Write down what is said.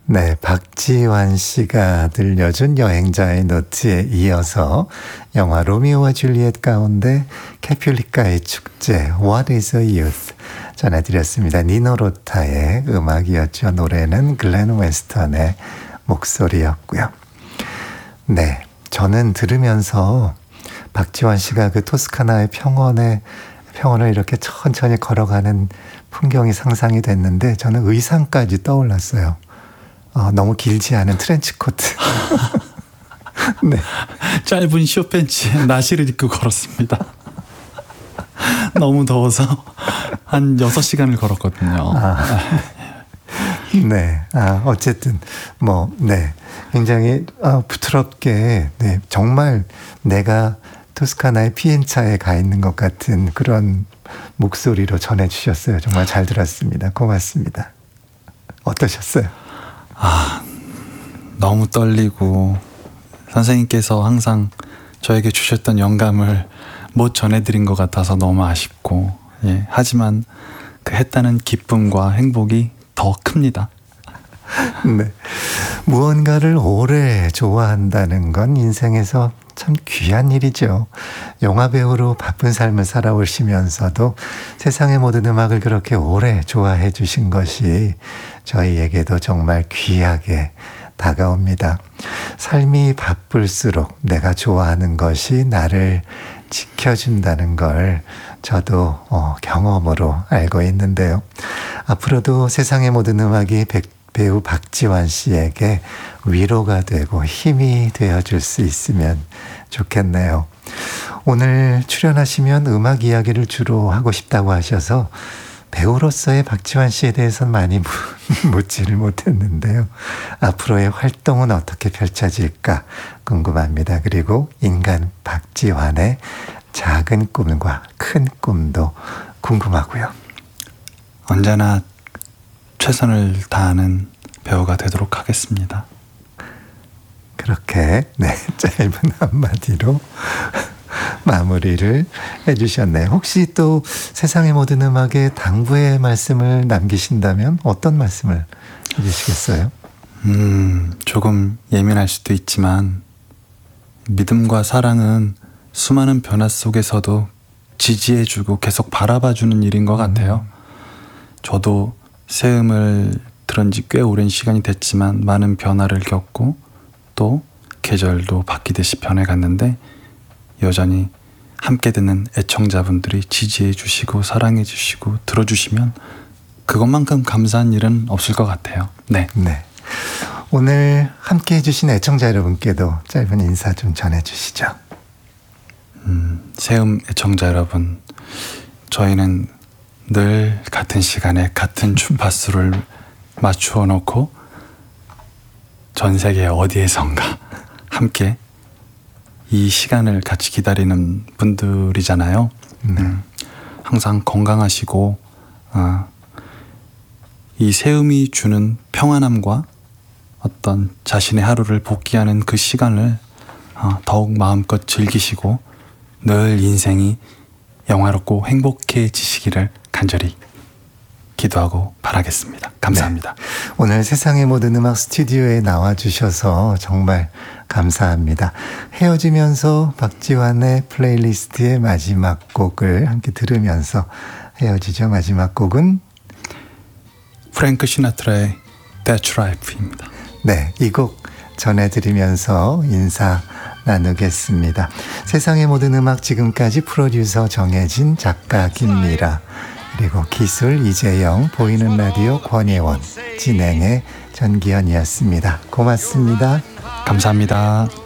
네, 박지환 씨가 들려준 여행자의 노트에 이어서 영화 로미오와 줄리엣 가운데 캐퓰리카의 축제 What is a Youth 전해드렸습니다. 니노 로타의 음악이었죠. 노래는 글렌 웨스턴의 목소리였고요. 네, 저는 들으면서 박지환 씨가 그 토스카나의 평원을 이렇게 천천히 걸어가는 풍경이 상상이 됐는데 저는 의상까지 떠올랐어요. 너무 길지 않은 트렌치코트. 네. 짧은 숏팬츠에 나시를 입고 걸었습니다. 너무 더워서 한 6시간을 걸었거든요. 네. 어쨌든, 네. 굉장히, 부드럽게, 네. 정말 내가 토스카나의 피엔차에 가 있는 것 같은 그런 목소리로 전해주셨어요. 정말 잘 들었습니다. 고맙습니다. 어떠셨어요? 너무 떨리고 선생님께서 항상 저에게 주셨던 영감을 못 전해드린 것 같아서 너무 아쉽고, 예, 하지만 그 했다는 기쁨과 행복이 더 큽니다. 네, 무언가를 오래 좋아한다는 건 인생에서 참 귀한 일이죠. 영화배우로 바쁜 삶을 살아오시면서도 세상의 모든 음악을 그렇게 오래 좋아해 주신 것이 저희에게도 정말 귀하게 다가옵니다. 삶이 바쁠수록 내가 좋아하는 것이 나를 지켜준다는 걸 저도 경험으로 알고 있는데요. 앞으로도 세상의 모든 음악이 배우 박지환 씨에게 위로가 되고 힘이 되어줄 수 있으면 좋겠네요. 오늘 출연하시면 음악 이야기를 주로 하고 싶다고 하셔서 배우로서의 박지환 씨에 대해서는 많이 묻지를 못했는데요. 앞으로의 활동은 어떻게 펼쳐질까 궁금합니다. 그리고 인간 박지환의 작은 꿈과 큰 꿈도 궁금하고요. 언제나 최선을 다하는 배우가 되도록 하겠습니다. 그렇게 짧은 한마디로 마무리를 해주셨네요. 혹시 또 세상의 모든 음악에 당부의 말씀을 남기신다면 어떤 말씀을 해주시겠어요? 조금 예민할 수도 있지만 믿음과 사랑은 수많은 변화 속에서도 지지해주고 계속 바라봐주는 일인 것 같아요. 저도 새 음을 들은 지 꽤 오랜 시간이 됐지만 많은 변화를 겪고 또 계절도 바뀌듯이 변해갔는데 여전히 함께 듣는 애청자분들이 지지해 주시고 사랑해 주시고 들어주시면 그것만큼 감사한 일은 없을 것 같아요. 네. 오늘 함께 해주신 애청자 여러분께도 짧은 인사 좀 전해주시죠. 새음 애청자 여러분, 저희는 늘 같은 시간에 같은 주파수를 맞추어 놓고 전 세계 어디에선가 함께 이 시간을 같이 기다리는 분들이잖아요. 항상 건강하시고 이 새음이 주는 평안함과 어떤 자신의 하루를 복귀하는 그 시간을 더욱 마음껏 즐기시고 늘 인생이 영화롭고 행복해지시기를 간절히 기도하고 바라겠습니다. 감사합니다. 네. 오늘 세상의 모든 음악 스튜디오에 나와주셔서 정말 감사합니다. 헤어지면서 박지환의 플레이리스트의 마지막 곡을 함께 들으면서 헤어지죠. 마지막 곡은 프랭크 시나트라의 That's Life입니다. 네, 이 곡 전해드리면서 인사 나누겠습니다. 세상의 모든 음악 지금까지 프로듀서 정혜진, 작가 김미라, 그리고 기술 이재영, 보이는 라디오 권예원, 진행의 전기현이었습니다. 고맙습니다. 감사합니다.